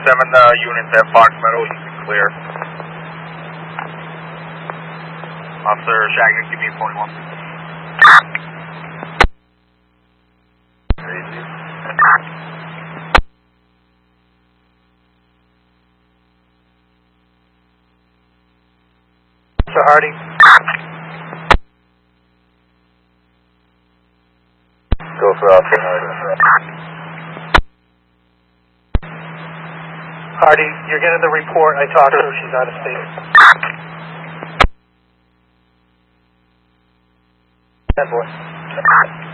units at Fox Meadow, you can clear. Officer Shaggy, give me a 41. Mr. Hardy. Go for Officer Hardy. Hardy, you're getting the report. I talked to her. She's out of state. That boy.